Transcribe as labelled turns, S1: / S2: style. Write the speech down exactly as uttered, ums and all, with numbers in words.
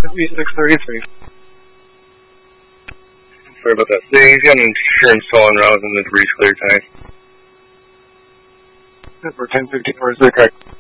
S1: W six thirty-three.
S2: Sorry about that. Yeah, he's got an insurance call en route and the debris clear tonight.
S1: We're ten fifty-four, is that correct?